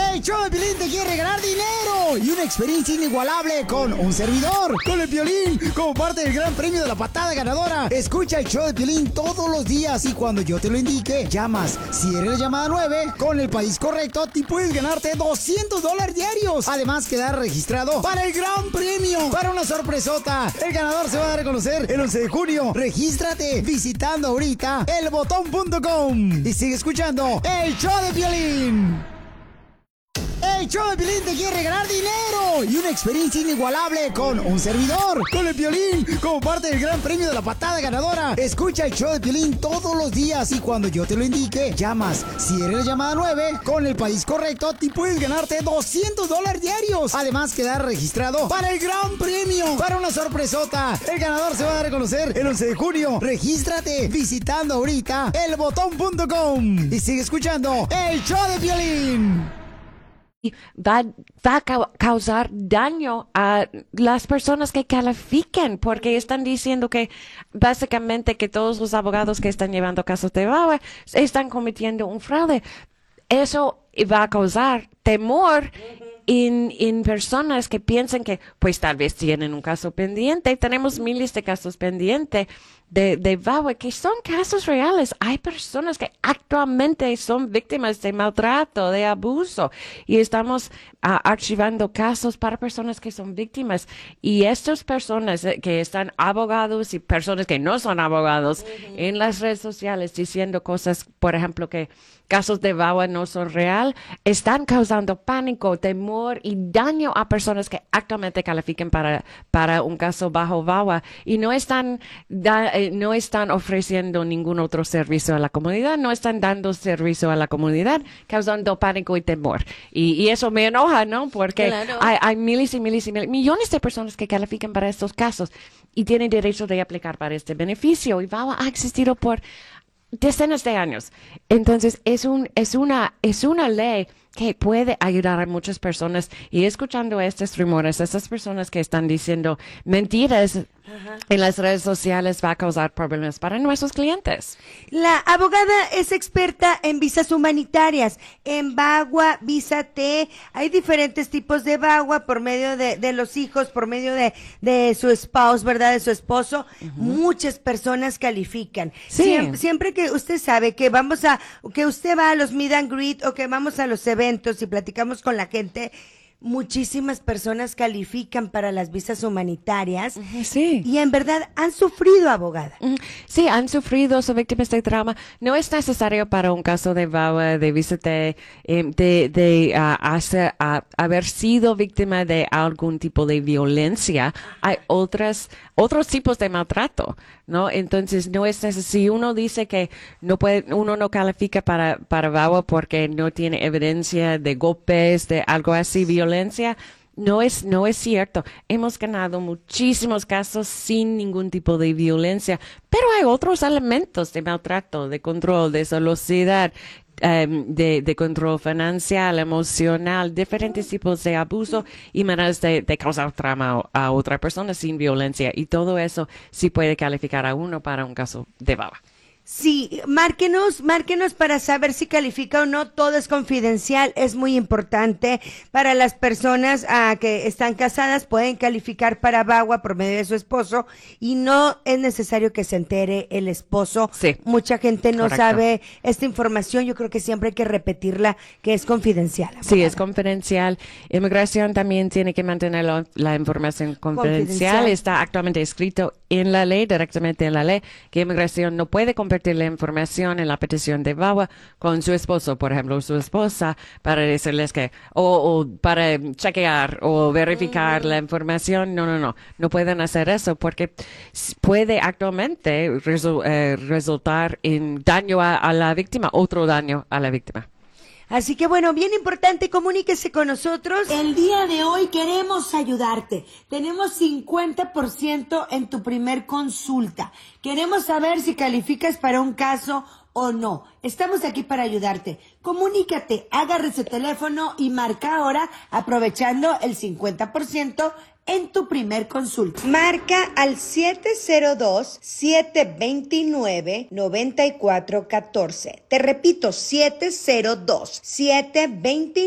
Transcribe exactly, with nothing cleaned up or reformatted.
El show de Piolín te quiere regalar dinero y una experiencia inigualable con un servidor, con el Piolín, como parte del gran premio de la patada ganadora. Escucha el show de Piolín todos los días y cuando yo te lo indique, llamas. Si eres la llamada nueve, con el país correcto, te puedes ganarte doscientos dólares diarios. Además, quedar registrado para el gran premio, para una sorpresota. El ganador se va a dar a conocer el once de junio. Regístrate visitando ahorita el botón punto com y sigue escuchando el show de Piolín. El show de Piolín te quiere regalar dinero y una experiencia inigualable con un servidor, con el Piolín, como parte del gran premio de la patada ganadora. Escucha el show de Piolín todos los días y cuando yo te lo indique, llamas. Si eres la llamada nueve, con el país correcto, te puedes ganarte doscientos dólares diarios. Además, quedar registrado para el gran premio, para una sorpresota. El ganador se va a dar a conocer el once de junio. Regístrate visitando ahorita el botón punto com y sigue escuchando el show de Piolín. Va, va a ca- causar daño a las personas que califiquen, porque están diciendo que básicamente que todos los abogados que están llevando casos de VAWA están cometiendo un fraude. Eso va a causar temor en, en personas que piensan que pues tal vez tienen un caso pendiente. Tenemos miles de casos pendientes de, de VAWA que son casos reales. Hay personas que actualmente son víctimas de maltrato, de abuso, y estamos uh, archivando casos para personas que son víctimas. Y estas personas que están abogados y personas que no son abogados uh-huh. en las redes sociales diciendo cosas, por ejemplo, que casos de VAWA no son real, están causando pánico, temor y daño a personas que actualmente califiquen para, para un caso bajo VAWA y no están, da, eh, no están ofreciendo ningún otro servicio a la comunidad, no están dando servicio a la comunidad, causando pánico y temor. Y, y eso me enoja, ¿no? Porque claro. hay, hay miles y miles y miles, millones de personas que califican para estos casos y tienen derecho de aplicar para este beneficio. Y VAWA ha existido por decenas de años. Entonces, es un, es una, es una ley que puede ayudar a muchas personas. Y escuchando estos rumores, estas personas que están diciendo mentiras Ajá. en las redes sociales va a causar problemas para nuestros clientes. La abogada es experta en visas humanitarias, en VAWA, Visa T. Hay diferentes tipos de VAWA por medio de, de los hijos, por medio de, de su spouse, ¿verdad? De su esposo. Uh-huh. Muchas personas califican. Sí. Siempre, siempre que usted sabe que vamos a, que usted va a los meet and greet o que vamos a los eventos y platicamos con la gente, muchísimas personas califican para las visas humanitarias. Sí. Y en verdad han sufrido, abogada. Sí, han sufrido, son víctimas de trauma. No es necesario para un caso de VAWA, de visa de, de, de uh, hacer, uh, haber sido víctima de algún tipo de violencia. Hay otras, otros tipos de maltrato, ¿no? Entonces, no es necesario. Si uno dice que no puede, uno no califica para, para VAWA porque no tiene evidencia de golpes, de algo así, violencia, no es, no es cierto. Hemos ganado muchísimos casos sin ningún tipo de violencia, pero hay otros elementos de maltrato, de control, de celosidad, um, de, de control financiero, emocional, diferentes tipos de abuso y maneras de, de causar trauma a, a otra persona sin violencia. Y todo eso sí puede calificar a uno para un caso de VAWA. Sí, márquenos, márquenos para saber si califica o no. Todo es confidencial, es muy importante para las personas uh, que están casadas, pueden calificar para VAWA por medio de su esposo y no es necesario que se entere el esposo. Sí. Mucha gente no Correcto. sabe esta información, yo creo que siempre hay que repetirla, que es confidencial. Abogada. Sí, es confidencial. Inmigración también tiene que mantener la, la información confidencial. confidencial. Está actualmente escrito en la ley, directamente en la ley, que inmigración no puede compartir la información en la petición de VAWA con su esposo, por ejemplo, o su esposa, para decirles que, o, o para chequear o verificar uh-huh. la información. No, no, no, no pueden hacer eso porque puede actualmente resu- eh, resultar en daño a, a la víctima, otro daño a la víctima. Así que bueno, bien importante, comuníquese con nosotros. El día de hoy queremos ayudarte. Tenemos cincuenta por ciento en tu primer consulta. Queremos saber si calificas para un caso o no. Estamos aquí para ayudarte. Comunícate, agarre su teléfono y marca ahora aprovechando el cincuenta por ciento en tu primer consulta. Marca al siete cero dos, siete dos nueve, nueve cuatro uno cuatro. Te repito, siete cero dos, siete dos